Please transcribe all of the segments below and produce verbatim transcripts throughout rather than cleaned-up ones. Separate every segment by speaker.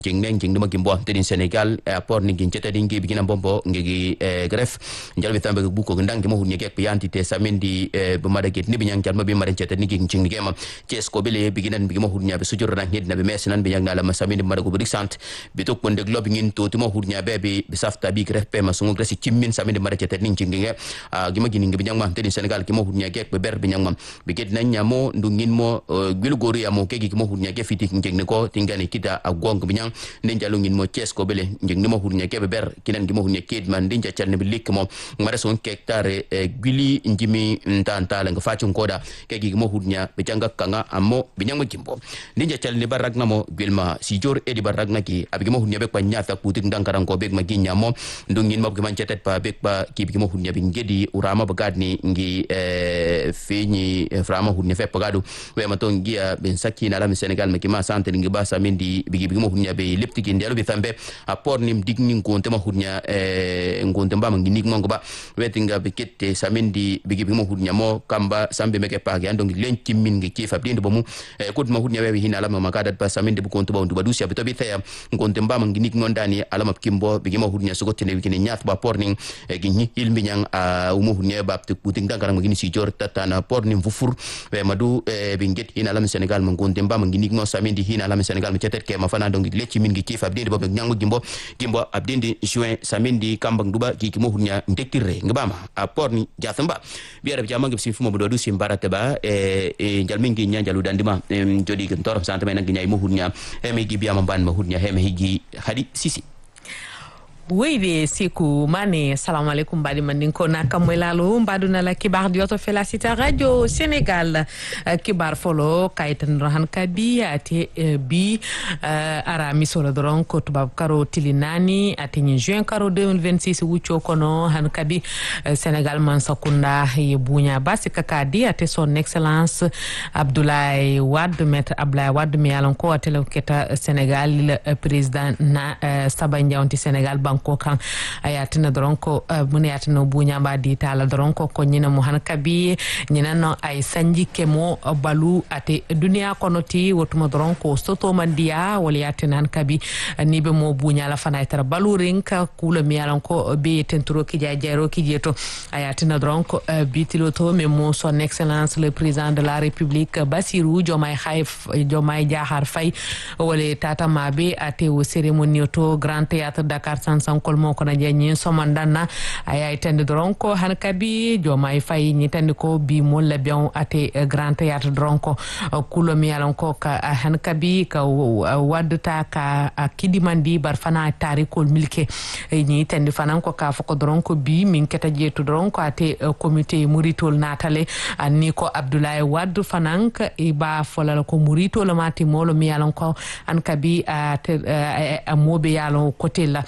Speaker 1: jing neng jing duma gimbo tedin Senegal airport ni ginjeta dingi bigina bombo ngegi gref njal betambe buko ndangi mo hunye kek pianti te samindi bumada get ni binyang jalma bi maren cheta ni jing jing gema ches ko bele biginan bigimo hunya be sujur na hid na be mesnan binyang na la masamindi mada ko biksant bitok ponde glob ngin to timo hunya bebe be safta bi gref pe masungu gresi kimmin samindi mada cheta ni jing nge gima gini ngi binyang ma tedin Senegal ki mo hunya kek be ber binyang ma biget na nyamo ndungin mo gwilu gori amo keki ki mo hunya ke fiti jing ne ko tingani kita agong binyang ndinja lungin mo ches ko bele njeng nimo hurnya ke ber kinan gi mo hurnya ked man ndinja chalne bi lik mo ngara son kektare gwili njimi ntanta la nga fachu koda ke gi mo hurnya be janga kanga ammo binyang mo kimbo ndinja chalne baragna mo gwilma si jor edi baragna ki abi mo hurnya be kwa nyata putik ndankaran ko beg maginya mo ndungin mo gi man chetet pa beg pa ki bi mo hurnya bi ngedi urama bagadni ngi fini frama hurnya fe pagadu we ma ton gia ben sakina la Senegal me ki ma sante ngi ba samindi bi bi mo hurnya be leptiki ndelo bi tambe apor nim digni ngonte ma hurnya e ngonte mba mangi mongo ba wetinga be kette samindi bi bi mo hurnya mo kamba sambe meke paagi andongi lenki min ngi kifa blindo bomu e kut ma hurnya we hina alama makada ba samindi bu konto ba ndu badusia be to bi taya ngonte mba mangi nik ngondani alama kimbo bi mo hurnya sogote ne wikini nyat ba porning e ginni ilmi nyang a umo hurnya ba te puting dangara mangi si jor tatana porning fufur we madu e bi nget ina alama Senegal ngonte mba mangi nik ngo samindi hina alama Senegal mi cetet ke ma fana dongi lechi min ngi kifa blindo bobe nyango gimbo gimbo abdindi juin samindi kambang duba ki mo hunya ndektire ngabama apor ni jathamba biara jama ngi sifu mo do sim barate ba e e jalmingi nyanja ludandima jodi gentor sante men ngi nyay mo hunya e me gi biama ban mo hunya he me higi hadi sisi
Speaker 2: Weyde siku mane salam alaikum badi mandinko na kamwelalo mbadu na la kibar di oto felicita radio Senegal kibar folo kaitan rohan kabi ate bi ara misolo doron ko tubab karo tilinani ate ni juin karo deux mille vingt-six wucho kono han kabi Senegal man sakunda ye bunya basi kakadi ate son excellence Abdoulaye Wade maître Abdoulaye Wade mi alon ko ate le keta Senegal le président na sabanjawnti Senegal ko kan ayatina doron ko mun yatina bunya ba di tala doron ko ko nyina mu han kabi nyina no ay sanji kemo balu ate dunia konoti wotuma doron ko soto mandia wala yatina han kabi ni be mo bunya la fana tara balu rinka kula mi yalan ko be tenturo ki jajero ki jeto ayatina doron ko bitilo to me mo son excellence le président de la république Bassirou Diomaye Khayf Diomaye Diakhar Faye wala tata mabe ate o cérémonie to grand théâtre Dakar sankol mo ko na jenyi somandana ay tande dronko han kabi Diomaye Faye ni tande ko bi mo la bion ate grand théâtre dronko kulo mi alon ko ka han kabi ka wadata ka kidimandi bar fana tarikol milke ni tande fanan ko ka foko dronko bi min keta jetu dronko ate comité muritol natale ni ko Abdoulaye Wade fanan ka e ba folal ko muritol mati molo mi alon ko han kabi ate mobe yalon côté la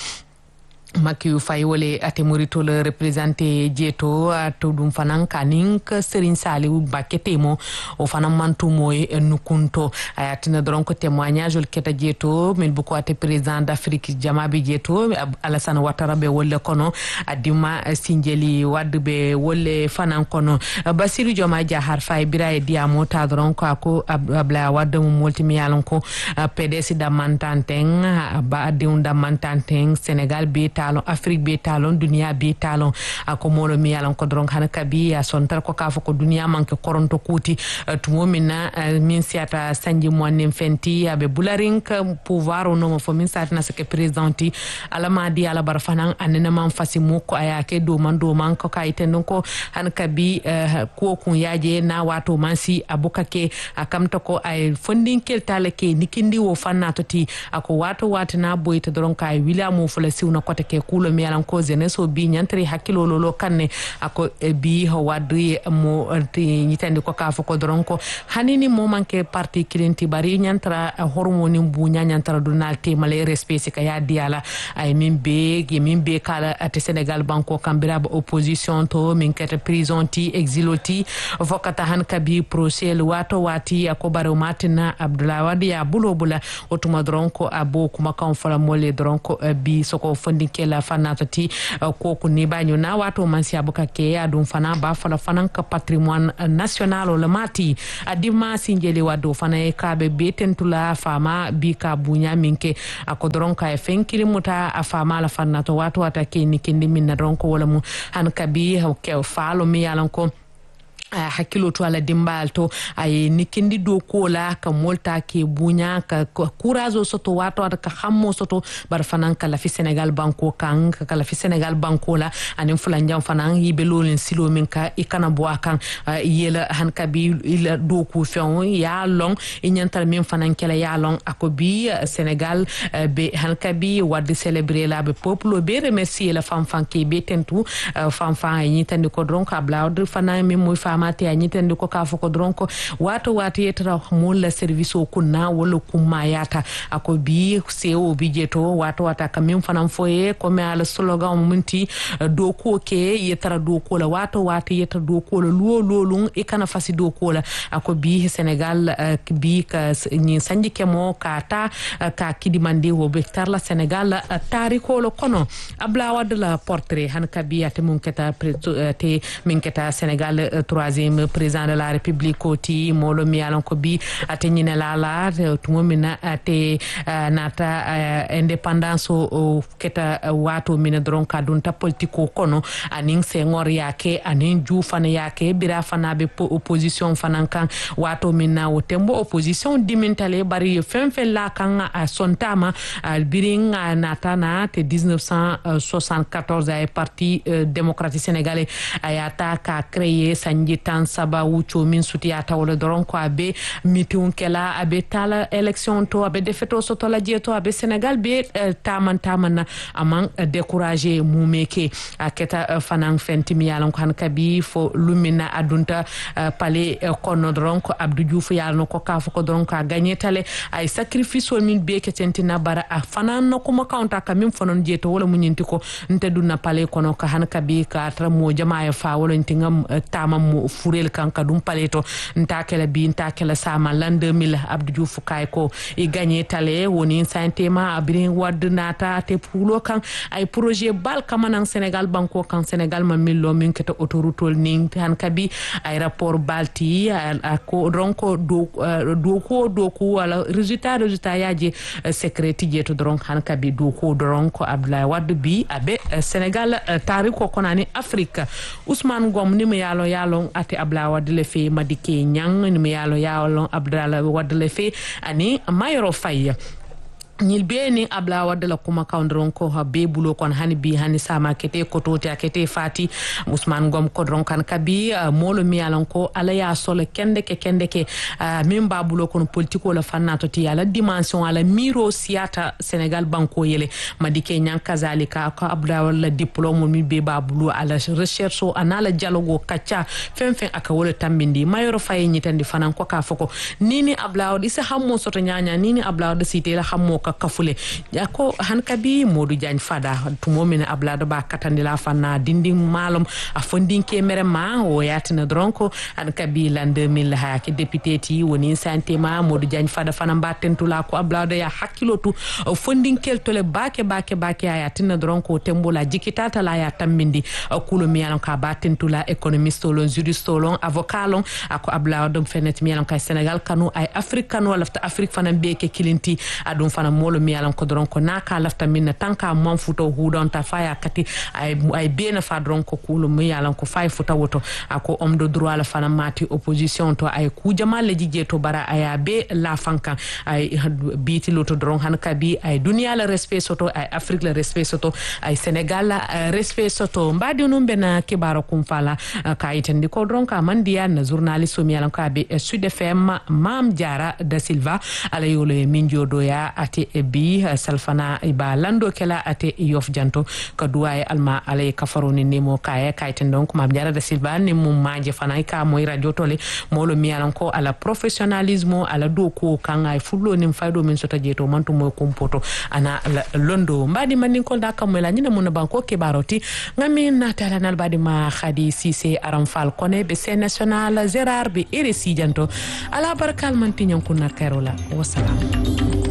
Speaker 2: Makiyu Faye wole ate morito le représenter jeto to dum fanan kanink Serigne Saliou Mbacké mo o fanan mantu moy nukunto ayatina doron ko témoignage ol keta jeto min buko ate président d'Afrique jamabi jeto Alassane Ouattara be wolle kono adima Sindiély Wade be wolle fanan kono Bassirou Diomaye Diakhar Faye biraye diamo ta doron ko ako Abdoulaye Wade mo multimi yalon ko P D S da mantanteng ba diun da mantanteng Sénégal be talon Afrique be talon dunia be talon ako molo mi yalon ko dron han kabi a son tar ko kafo ko dunia manke koronto kuti tumo minna min siata sanji mo nim fenti abe bularink pouvoir no mo fo min satna ce que présidenti ala madi ala barfanan anena man fasimu ko ayake do man do man ko kayten ko han kabi ko kun yaje na wato mansi abukake akamta ko ay fondin keltale ke nikindi wo fannatoti ako wato watna boyta dron kay wilamo fula siwna kote ke kulo mi alan ko zeneso bi nyantri hakilo lolo kanne ako bi ho wadri mo nyitandi ko ka foko doron ko hanini mo manke parti kilenti bari nyantra hormoni bunya nyantra donal te male respect ka ya diala ay min be ge min be kala at Senegal banko kambira opposition to min kete prison ti exiloti vokata han kabi procès wato wati ako baro matina Abdoulaye Wade ya bulo bula otuma doron ko abo kuma kan fala mole doron ko bi soko fondi kela fanato ti ko ko ni banyo na wato man si abuka ke adum fana ba fala fana ka patrimoine national o le mati adima sinjeli wado fana e kabe betentula fama bi ka bunya minke akodron ka e fenkili muta a fama la fanato wato wata ke ni kindi min na ronko wala mu han kabi ke falo mi yalan ko Uh, hakilo to ala dimbal to ay nikindi do kola ka molta ke bunya ka kurazo soto wato ka hammo soto bar fanan kala fi Senegal banko kan kala fi Senegal banko la anin fulanjam fanan yibe lolin silo min ka ikana bo kan uh, yela han kabi ila do ku fion ya long inyantar min fanan kala ya long akobi uh, Senegal uh, be han kabi wadi célébrer la be peuple be remercier la fam fan ke be tentu uh, fam fan yi tandi ko donc ablawd fanan min moy fam mate a nyitende ko ka foko dronko wato wato yetra mulla service o kunna wala kumma yata ako bi seo bi jeto wato wata kamim fanam foye ko me ala slogan munti do ko ke yetra do ko la wato wato yetra do ko la lo lolun e kana fasi do ko la ako bi Senegal uh, bi ka ni sanji kemo ka ta uh, ka kidimande wo be tarla Senegal uh, tariko lo kono abla wad la portrait han kabi ate mun keta uh, te min keta Senegal uh, troisième président de la République oti molo mi alon ko bi ate nyine la la tumomina ate uh, nata uh, indépendance o keta uh, wato mina dron ka dun ta politiko kono anin Senghor yake anin Diouf fana yake bira fana be opposition fana kan wato mina o tembo opposition dimintale bari fenfe la kan a sontama al biring nata na te dix-neuf cent soixante-quatorze ay parti uh, démocratique sénégalais ayata ka créé sanji tan saba wucho min sutiyata wala doron ko abe mitiun kela abe tala election to abe defeto soto la jeto abe Sénégal be uh, taman taman amang uh, décourager mumeke aketa uh, fanan fentimi yalan ko han kabi fo lumina adunta uh, palais uh, kono doron ko Abdou Diouf yalan ko ka fo ko doron ko gagner tale ay sacrifice min be ketentina bara a fanan no kuma kaunta kamim fonon jeto wala munyinti ko nte dunna palais kono ka han kabi ka tra mo jama fa wala ntingam uh, tamam mo furel kanka dum paleto ntakela bi ntakela sama l'an deux mille Abdou Diouf kay ko e gagné tale woni santema abrin wadnata te pulo kan ay projet bal kamanan Sénégal banko kan Sénégal ma millo min keta autoroute ning tan kabi ay rapport balti ko ronko do do ko do ko wala résultat résultat yaji secréti jeto dron han kabi do ko dronko Abdoulaye Wade bi abe Sénégal tariko konani Afrique Ousmane Ngom ni me yalo yalo ate Abdoulaye Wade le fe Madické Niang ni me yalo yalo Abdoulaye Wade le fe ani Mayoro Faye ñil beni Abdoulaye Wade la kuma kawndron ko ha be bulo kon hani bi hani sama kete ko toti akete fati Ousmane Ngom ko dron kan kabi uh, molo mi alon ko ala ya solo kende ke kende ke uh, min ba bulo kon politiko la fannato ti ala dimension ala miro siata Sénégal banko yele Madické Niang kazalika ko Abdoulaye Wade la diplôme mi be ba bulo ala recherche anala dialogue kacha fen fen aka wala tambindi Mayoro Faye ñitandi fanan ko ka foko nini Abdoulaye Wade isa hammo soto nyanya nini Abdoulaye Wade site la hammo ka kafule yako hankabi Modou Diagne Fada tumomina Abdoulaye ba katandila fanna dinding malum a fondinke mere ma o yatina dronko hankabi l'an deux mille ha ke député ti woni santé ma Modou Diagne Fada fana batentula ko Abdoulaye ya hakkilotu fondinkel tole bake bake bake ya yatina dronko tembola jikitata la ya tambindi kulo mi yalan ka batentula économiste lon juriste lon avocat lon ako Abdoulaye dum fenet mi yalan ka Sénégal kanu ay Afrique kanu lafta Afrique fana beke kilinti adum fana molo mi yalan ko dron ko naka lafta min tanka mon futo hudon ta faya kati ay ay bena fa dron ko kulo mi yalan ko fay futa woto ako homme de droit la fana mati opposition to ay ku jamal le jije to bara aya be la fanka ay biti loto dron han kabi ay dunia la respect soto ay Afrique la respect soto ay Sénégal la respect soto mbadi no bena kibaro kum fala kayitandi ko dron ka mandiya na journaliste mi yalan ka be Sud F M Mam Diara da Silva ala yole min jodo ya ate bi salfana iba lando kela ate yof janto ka duwaye alma alay kafaroni nemo kaya kayten donc Mam Diara da Silva ni mum manje fana ka moy radio tole molo mi yalan ko ala professionnalisme ala do ko kan ay fullo nim faydo min sota jeto mantu moy kompoto ana londo mbadi manin ko da kam la nyina mun banko ke baroti ngami natala nal badi ma khadi Cissé aram fal kone be sen national Gérard be R S I janto ala barkal man tinyon kunna karola wassalam